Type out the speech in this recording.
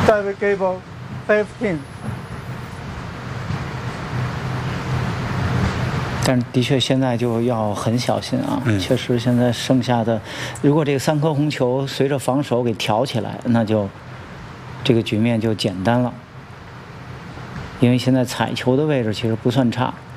David Gable, 15. 但的确现在就要很小心啊！确实，现在剩下的，如果这个3颗红球随着防守给挑起来，那就这个局面就简单了。因为现在踩球的位置其实不算差。